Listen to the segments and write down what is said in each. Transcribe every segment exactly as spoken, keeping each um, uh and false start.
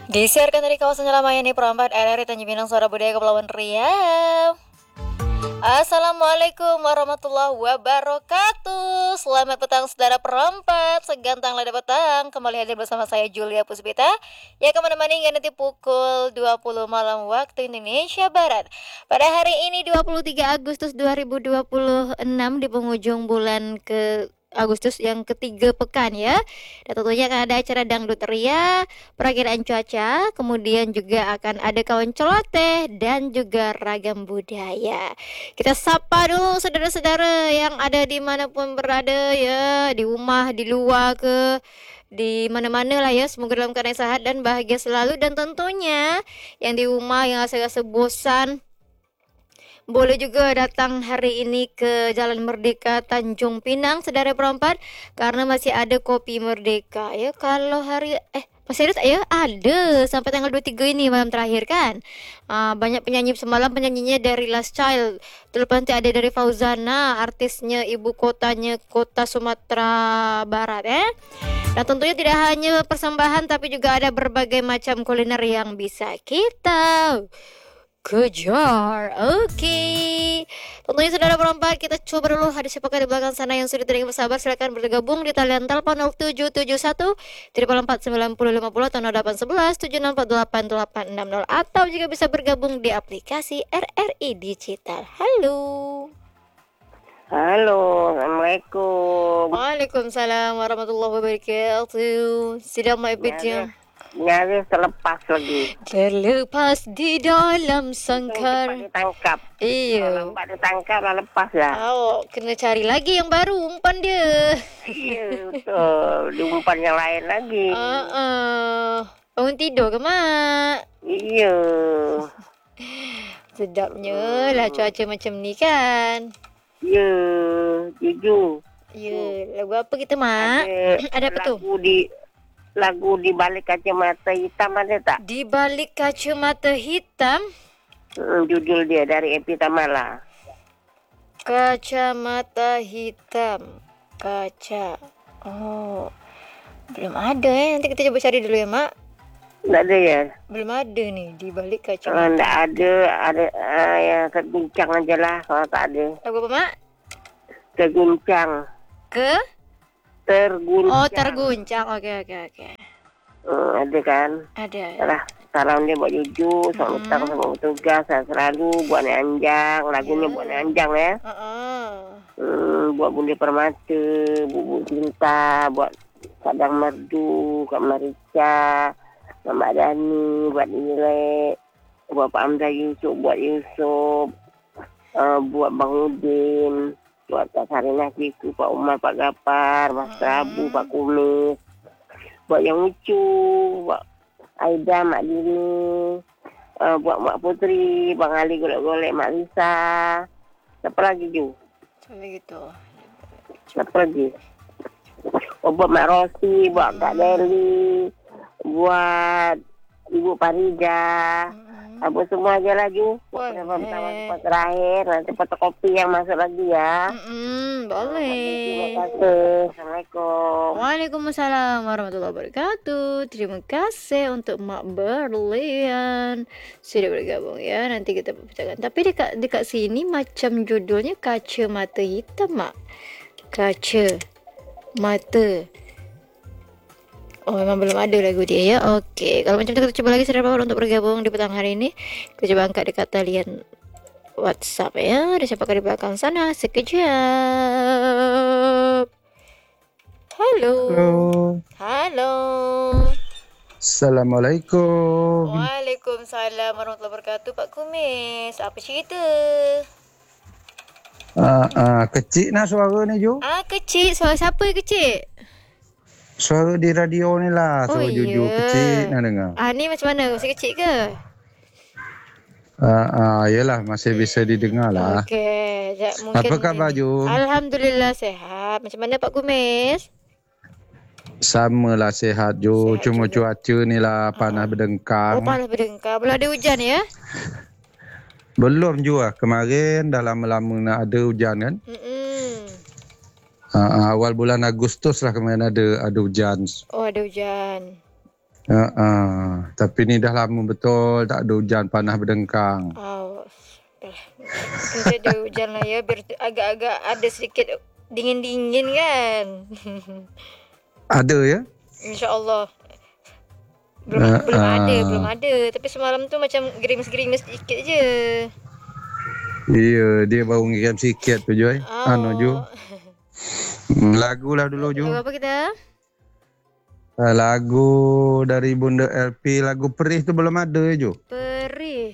Disiarkan dari kawasan Ramayani Perempat R R I Tanjung Pinang, Suara Budaya Kepulauan Riau. Assalamualaikum warahmatullahi wabarakatuh. Selamat petang saudara perempat, segantang lada petang. Kembali hadir bersama saya Julia Puspita, yang akan menemani hingga nanti pukul dua puluh malam waktu Indonesia Barat. Pada hari ini dua puluh tiga Agustus dua ribu dua puluh enam, di penghujung bulan ke Agustus yang ketiga pekan ya. Dan tentunya akan ada acara dangdut ria, perakiraan cuaca, kemudian juga akan ada kawan celoteh dan juga ragam budaya. Kita sapa dulu saudara-saudara yang ada dimanapun berada ya, di rumah, di luar ke di mana-mana lah ya. Semoga dalam keadaan sehat dan bahagia selalu. Dan tentunya yang di rumah yang rasa-rasa bosan, boleh juga datang hari ini ke Jalan Merdeka Tanjung Pinang, saudara perempat, karena masih ada kopi Merdeka ya. Kalau hari eh masih ada tak ya? Ada sampai tanggal dua puluh tiga ini, malam terakhir kan. Uh, banyak penyanyi semalam, penyanyinya dari Last Child. Terlepas nanti ada dari Fauzana, artisnya ibu kotanya kota Sumatera Barat ya. Dan tentunya tidak hanya persembahan, tapi juga ada berbagai macam kuliner yang bisa kita kejar. Oke, okay. Tentunya saudara perempat, kita coba dulu ada siapakah di belakang sana yang sudah tidak bersabar. Silakan bergabung di talian telepon nol tujuh tujuh satu tiga empat sembilan nol lima nol atau nol delapan satu satu tujuh enam empat delapan delapan enam nol, atau juga bisa bergabung di aplikasi R R I Digital. Halo. Halo, Assalamualaikum. Waalaikumsalam warahmatullahi wabarakatuh. Sidang maibidnya nyaris terlepas lagi. Terlepas di dalam sangkar. Cepat ditangkap. Iya. Lambat ditangkap lah, lepas lah. Oh, kena cari lagi yang baru umpan dia. Iya, betul. Di umpan yang lain lagi. Uh, uh. Bangun tidur ke, Mak? Iya. Sedapnya lah cuaca macam ni kan. Iya, jujur. Ya, lagu apa kita, Mak? Ada, Ada apa tu? Lagu di lagu di balik kacamata hitam ada tak? Di balik kacamata hitam. Hmm, judul dia dari Epi Tamala. Kacamata hitam. Kaca. Oh, belum ada eh. Nanti kita coba cari dulu ya, Mak. Tak ada ya? Belum ada nih di balik Kalau kacamata. tak ada, ada uh, yang terguncang aja lah kalau tak ada. Lagu apa, Mak? Terguncang. Ke? Terguncang. Oh, terguncang. Oke, oke, oke. Hmm, ada kan? Ada. Salah. Sekarang dia buat jujur, sama Hmm. petang sama tugas, saya selalu buat anjang, lagunya Ya. buat anjang ya. Uh-uh. Hmm, buat Bunda Permata, Bubuk Cinta, buat Kadang Merdu, Kak Marica, Mak Dani, buat Nilai, buat Pak Amda Yusuf, buat Yusuf, uh, buat Bang Udin, buat Kak Sarinah Ciku, Pak Umar, Pak Gapar, Mas Prabu, Pak Kumis, buat yang lucu, buat Aida, Mak Dini, uh, buat Mak Putri, Bang Ali golek-golek, Mak Lisa. Siapa lagi Ju? Sampai gitu. Siapa lagi? Oh, buat Mak Rosi, buat Kak Deli, buat Ibu Parida. Hmm. Apa semua aja lagi. Boleh. Pertama-tama terakhir, nanti fotokopi yang masuk lagi ya. Mm-mm, Terima boleh. kasih. Assalamualaikum. Waalaikumsalam warahmatullahi wabarakatuh. Terima kasih untuk Mak Berlian sudah bergabung ya. Nanti kita perbincangkan. Tapi dekat dekat sini macam judulnya kacamata hitam, Mak. Kaca mata. Oh, memang belum ada lagu dia ya. Okey, kalau macam tu kita cuba lagi saudara power untuk bergabung di petang hari ini. Kita coba angkat dekat talian WhatsApp ya. Ada siapa di belakang sana? Sekejap. Halo. Halo. Halo. Assalamualaikum. Waalaikumsalam warahmatullahi wabarakatuh. Pak Kumis, apa cerita? Ah, ah, kecil nak suara ni Ju. Ah, kecil. Suara siapa yang kecil? Suara di radio ni lah. Oh, Suara jujur ya. kecil nak dengar. Ah, ni macam mana? Masih kecil ke? Ah, ah, yelah masih bisa didengar lah. Okey, jap mungkin. Apa khabar Ju? Alhamdulillah sehat. Macam mana Pak Kumis? Sama lah sehat Ju. Sehat Cuma juga. cuaca ni lah panas Oh, berdengkang. panas berdengkar. Belum ada hujan ya? Belum Ju lah. Kemarin dah lama-lama nak ada hujan kan. Mm-mm. Ah, ah, awal bulan Agustus lah kemarin ada ada hujan. Oh, ada hujan. Uh, uh, tapi ni dah lama betul tak ada hujan panas berdengkang. Oh, dah. Nanti ada hujan lah ya, biar agak-agak ada sedikit dingin-dingin kan. Ada ya? InsyaAllah. Belum, Uh, belum ada, uh, belum ada. Tapi semalam tu macam gerimis-gerimis sedikit je. Iya, dia baru ngirim sikit tu Joy. Oh. Anu Ju. Hmm, Lagu lah dulu Ju. Lagu apa kita? Uh, lagu dari Bunda L P, lagu Perih tu belum ada ya Ju? Perih.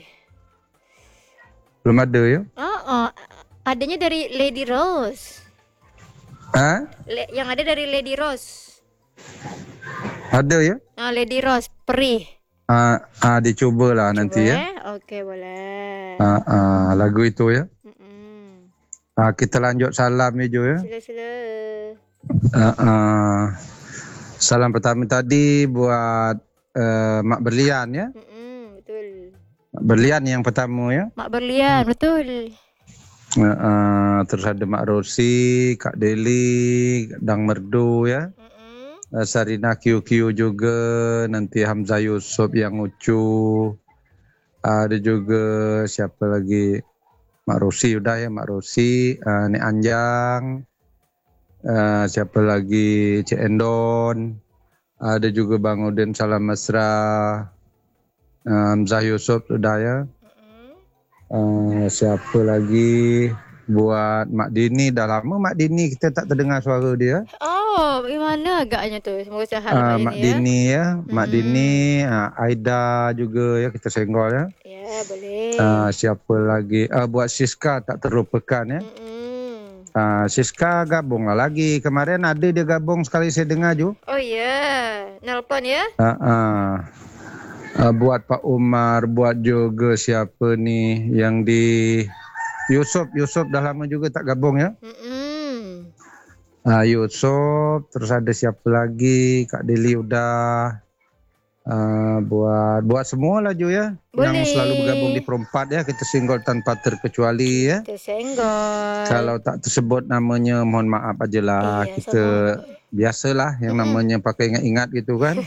Belum ada ya? Oh, oh. Adanya dari Lady Rose. Ha? Le- yang ada dari Lady Rose. Ada ya? Ah, Lady Rose, Perih. Ah, ah dicobalah nanti Coba, ya. eh? Okey, boleh. Ah, ah, lagu itu ya. Mm-mm. Ah, kita lanjut salam ya Jo ya. Sila-sila. Ah, ah. Salam pertama tadi buat uh, Mak Berlian ya. Mm-mm, betul. Mak Berlian yang pertama ya. Mak Berlian, betul. Uh, uh, terus ada Mak Rosi, Kak Deli, Dang Merdu ya. Mm-mm. Uh, Sarina Q Q juga, nanti Hamzah Yusuf yang Ucu. Uh, ada juga siapa lagi? Mak Rosi udah ya, Mak Rosi, uh, Nek Anjang. Uh, siapa lagi? Cik Endon. Ada juga Bang Udin Salam Mesra. Uh, Hamzah Yusuf udah ya. Mm-mm. Uh, siapa lagi? Buat Mak Dini, dah lama Mak Dini kita tak terdengar suara dia. Oh, bagaimana agaknya tu? Semoga sihat Uh, Mak Mak Dini ya. Dini ya, Mak Hmm. Dini, uh, Aida juga ya kita senggol ya. Ya, boleh. Uh, siapa lagi? Uh, buat Siska tak terlupakan ya. Mm-mm. Uh, Siska gabung lah lagi. Kemarin ada dia gabung sekali saya dengar Ju. Oh ya, nelpon ya. Uh, uh. Uh, buat Pak Umar, buat juga siapa ni yang di Yusuf, Yusuf dah lama juga tak gabung ya. Mm-mm. Uh, Yusuf, terus ada siapa lagi? Kak Deli udah. Uh, buat buat semua lah Ju ya. Boleh. Yang selalu bergabung di Perempat ya. Kita singgol tanpa terkecuali ya. Tersenggol. Kalau tak tersebut namanya mohon maaf aja lah. Iya, Kita sama. biasalah yang Mm-mm. namanya pakai ingat-ingat gitu kan.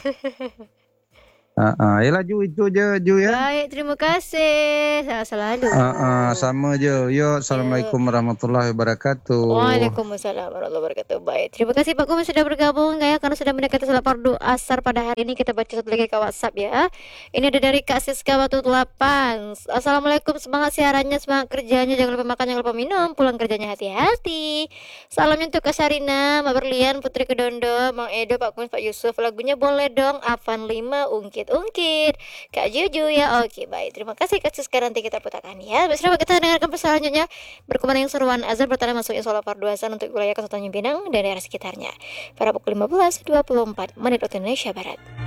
Uh, uh, yalah Ju, itu je Ju ya. Baik, terima kasih. Sehat selalu. Uh, uh, sama je. Yo, Assalamualaikum warahmatullahi wabarakatuh. Waalaikumsalam warahmatullahi wabarakatuh. Baik, terima kasih Pak Kum sudah bergabung ya, karena sudah mendekati salat fardu asar pada hari ini. Kita baca satu lagi ke WhatsApp ya. Ini ada dari Kak Siska Batu delapan. Assalamualaikum, semangat siarannya, semangat kerjanya, jangan lupa makan, jangan lupa minum, pulang kerjanya hati-hati. Salamnya untuk Kak Sarina, Mbak Berlian, Putri Kedondo, Mang Edo, Pak Kum, Pak Yusuf. Lagunya boleh dong, Avan lima ungkit-ungkit. Kak Juju ya. Oke, baik. Terima kasih Kak Siska, nanti kita putarkan ya. Baik, sahabat, kita dengarkan selanjutnya berkumandang seruan azan pertanda masuknya sholat fardu asar untuk wilayah Kota Tanjung Pinang dan daerah sekitarnya pada pukul lima belas dua puluh empat menit waktu Indonesia Barat.